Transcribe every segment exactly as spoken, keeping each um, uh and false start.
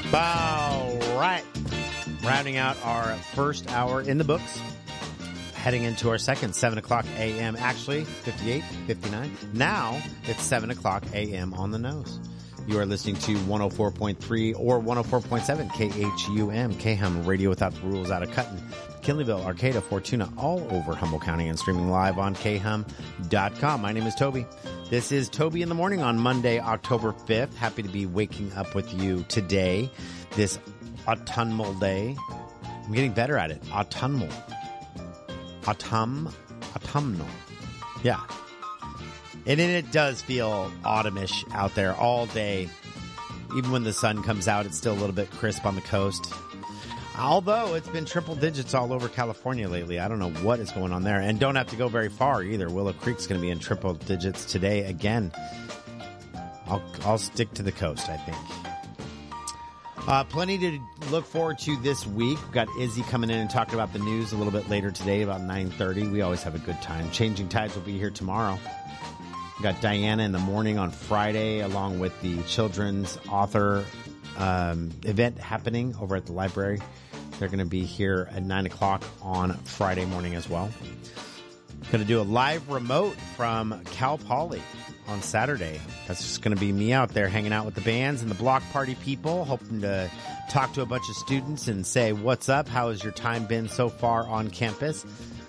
All right. Rounding out our first hour in the books. Heading into our second, seven o'clock a.m. Actually, fifty-eight, fifty-nine. Now, it's seven o'clock a.m. on the nose. You are listening to one oh four point three or one oh four point seven K H U M, K H U M, radio without the rules, out of Cutton, Kinleyville, Arcata, Fortuna, all over Humboldt County, and streaming live on K H U M dot com. My name is Toby. This is Toby in the Morning on Monday, October fifth. Happy to be waking up with you today, this autumnal day. I'm getting better at it. Autumnal. Autumn. Autumnal. Yeah. And then it does feel autumnish out there all day. Even when the sun comes out, it's still a little bit crisp on the coast. Although it's been triple digits all over California lately. I don't know what is going on there. And don't have to go very far either. Willow Creek's going to be in triple digits today again. I'll, I'll stick to the coast, I think. Uh, plenty to look forward to this week. We've got Izzy coming in and talking about the news a little bit later today, about nine thirty. We always have a good time. Changing Tides will be here tomorrow. We've got Diana in the morning on Friday, along with the children's author um, event happening over at the library. They're going to be here at nine o'clock on Friday morning as well. Going to do a live remote from Cal Poly on Saturday. That's just going to be me out there hanging out with the bands and the block party people, hoping to talk to a bunch of students and say, what's up? How has your time been so far on campus?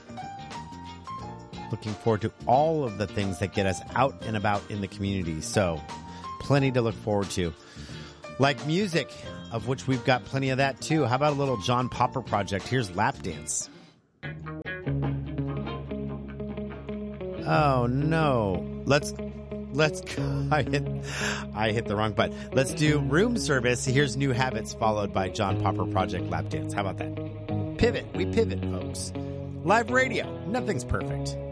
Looking forward to all of the things that get us out and about in the community. So plenty to look forward to. Like music, of which we've got plenty of that too. How about a little John Popper project? Here's Lap Dance. Oh no. Let's let's I hit I hit the wrong button. Let's do Room Service. Here's New Habits, followed by John Popper Project Lap Dance. How about that? Pivot. We pivot, folks. Live radio. Nothing's perfect.